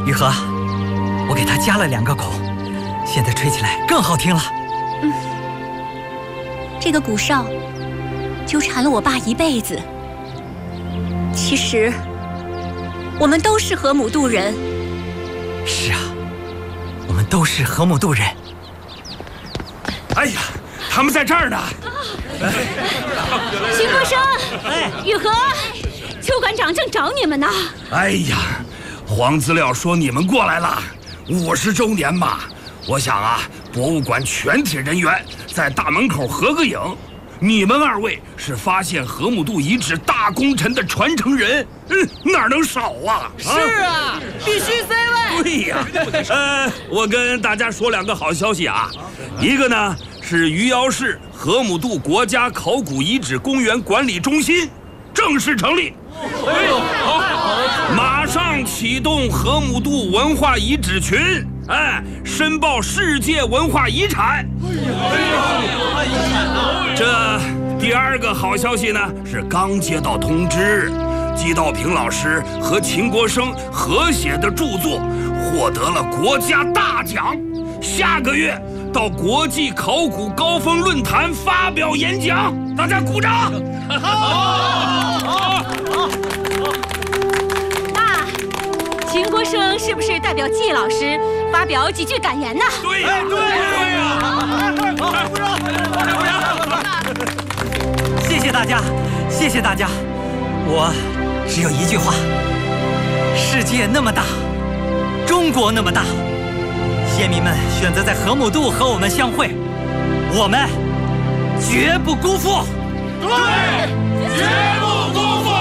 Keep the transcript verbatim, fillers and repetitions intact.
雨禾，我给它加了两个孔，现在吹起来更好听了。 嗯，这个鼓哨纠缠了我爸一辈子。其实，我们都是河姆渡人。 是啊，我们都是河姆渡人。 哎呀，他们在这儿呢！ 徐国生，哎，雨禾，邱馆长正找你们呢。 哎呀，黄资料说你们过来了，五十周年嘛，我想啊，博物馆全体人员在大门口合个影。你们二位是发现河姆渡遗址大功臣的传承人，嗯，哪能少啊？ 是啊，必须 C 位。 对呀，呃，我跟大家说两个好消息啊，一个呢是余姚市河姆渡国家考古遗址公园管理中心正式成立，哎呦，马上启动河姆渡文化遗址群，哎，申报世界文化遗产。这第二个好消息呢，是刚接到通知，季道平老师和秦国生合写的著作获得了国家大奖，下个月到国际考古高峰论坛发表演讲，大家鼓掌！ 爸，秦国生是不是代表季老师发表几句感言呢？ 对呀，对呀！鼓掌！鼓掌！ 谢谢大家，谢谢大家。我只有一句话：世界那么大，中国那么大，先民们选择在河姆渡和我们相会，我们绝不辜负。 对，绝不辜负。